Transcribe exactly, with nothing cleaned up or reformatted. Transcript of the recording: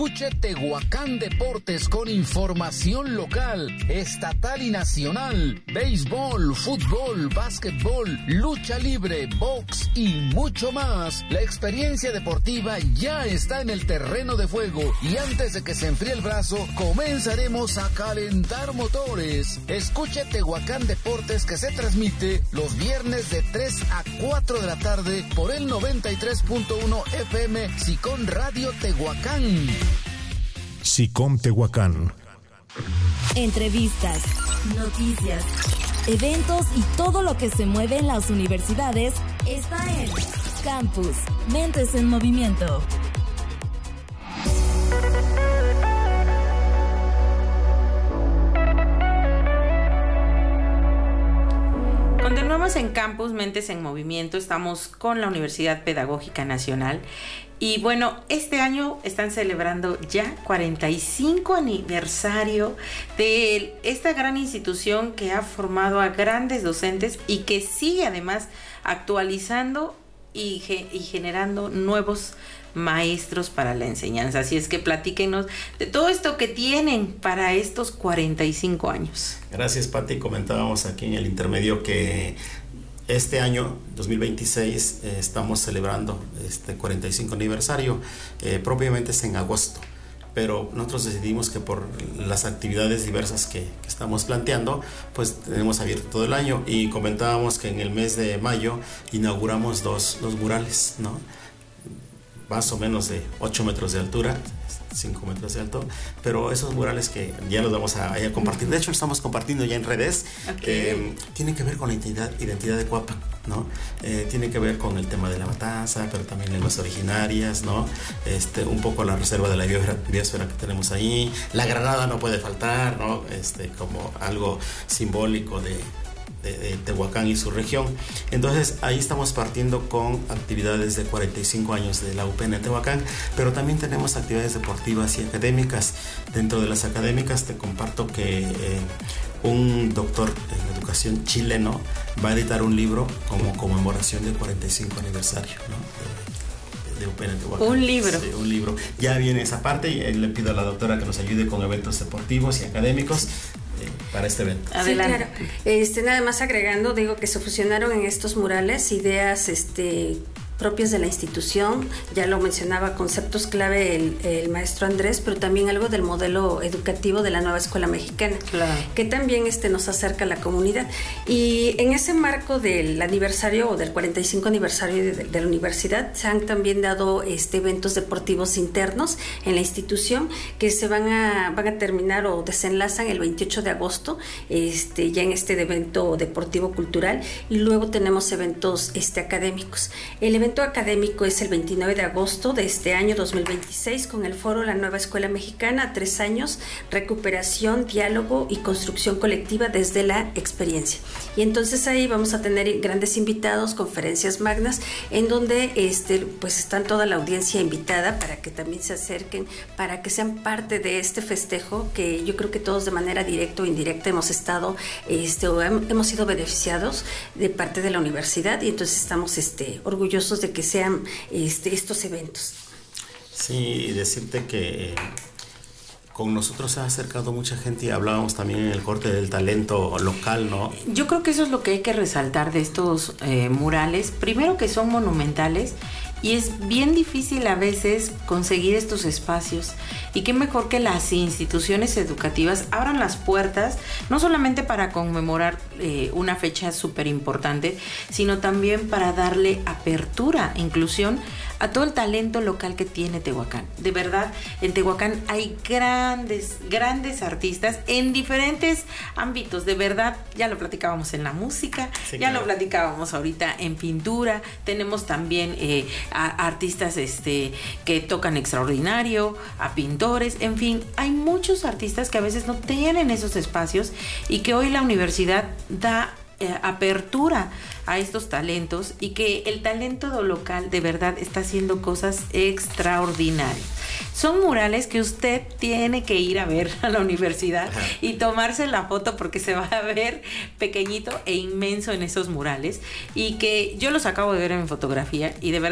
Escuche Tehuacán Deportes con información local, estatal y nacional, béisbol, fútbol, básquetbol, lucha libre, box y mucho más. La experiencia deportiva ya está en el terreno de juego y antes de que se enfríe el brazo, comenzaremos a calentar motores. Escuche Tehuacán Deportes, que se transmite los viernes de tres a cuatro de la tarde por el noventa y tres punto uno F M Sicom Radio Tehuacán. Sicom Tehuacán. Entrevistas, noticias, eventos y todo lo que se mueve en las universidades está en Campus Mentes en Movimiento. Continuamos en Campus Mentes en Movimiento, estamos con la Universidad Pedagógica Nacional y bueno, este año están celebrando ya cuarenta y cinco aniversario de esta gran institución que ha formado a grandes docentes y que sigue además actualizando y, ge- y generando nuevos maestros para la enseñanza. Así es que platíquenos de todo esto que tienen para estos cuarenta y cinco años. Gracias, Pati. Comentábamos aquí en el intermedio que este año, dos mil veintiséis, eh, estamos celebrando este cuarenta y cinco aniversario, eh, propiamente es en agosto, pero nosotros decidimos que por las actividades diversas que, que estamos planteando, pues tenemos abierto todo el año, y comentábamos que en el mes de mayo inauguramos dos, dos murales, ¿no? Más o menos de ocho metros de altura, cinco metros de alto, pero esos murales que ya los vamos a, a compartir, de hecho lo estamos compartiendo ya en redes, okay. eh, tienen que ver con la identidad, identidad de Coapan, ¿no? Eh, tiene que ver con el tema de la matanza, pero también lenguas originarias, ¿no? Este, un poco la reserva de la biosfera, biosfera que tenemos ahí, la granada no puede faltar, ¿no? Este, como algo simbólico de De, de Tehuacán y su región. Entonces ahí estamos partiendo con actividades de cuarenta y cinco años de la U P N Tehuacán, pero también tenemos actividades deportivas y académicas. Dentro de las académicas te comparto que eh, un doctor en educación chileno va a editar un libro como conmemoración del cuarenta y cinco aniversario, ¿no? de, de U P N Tehuacán. Un libro. Sí, un libro. Ya viene esa parte y le pido a la doctora que nos ayude con eventos deportivos y académicos para este evento. Adelante. Sí, claro. Este, nada más agregando, digo que se fusionaron en estos murales ideas este, propias de la institución, ya lo mencionaba, conceptos clave el, el maestro Andrés, pero también algo del modelo educativo de la nueva escuela mexicana, claro, que también este, nos acerca a la comunidad. Y en ese marco del aniversario o del cuarenta y cinco aniversario de, de la universidad, se han también dado este, eventos deportivos internos en la institución que se van a, van a terminar o desenlazan el veintiocho de agosto, este, ya en este evento deportivo cultural, y luego tenemos eventos este, académicos. El evento académico es el veintinueve de agosto de este año dos mil veintiséis con el foro La Nueva Escuela Mexicana, tres años, recuperación, diálogo y construcción colectiva desde la experiencia. Y entonces ahí vamos a tener grandes invitados, conferencias magnas, en donde este, pues están toda la audiencia invitada para que también se acerquen, para que sean parte de este festejo que yo creo que todos de manera directa o indirecta hemos estado, este, o hemos sido beneficiados de parte de la universidad, y entonces estamos este, orgullosos de que sean este, estos eventos. Sí, decirte que eh, con nosotros se ha acercado mucha gente y hablábamos también en el corte del talento local, ¿no? Yo creo que eso es lo que hay que resaltar de estos eh, murales. Primero, que son monumentales y es bien difícil a veces conseguir estos espacios, y qué mejor que las instituciones educativas abran las puertas no solamente para conmemorar eh, una fecha súper importante, sino también para darle apertura, inclusión a todo el talento local que tiene Tehuacán. De verdad, en Tehuacán hay grandes, grandes artistas en diferentes ámbitos. De verdad, ya lo platicábamos en la música, sí, ya claro. lo platicábamos ahorita en pintura. Tenemos también eh, a artistas este, que tocan extraordinario, a pintores, en fin, hay muchos artistas que a veces no tienen esos espacios y que hoy la universidad da eh, apertura a estos talentos, y que el talento local de verdad está haciendo cosas extraordinarias. Son murales que usted tiene que ir a ver a la universidad y tomarse la foto, porque se va a ver pequeñito e inmenso en esos murales, y que yo los acabo de ver en mi fotografía y de verdad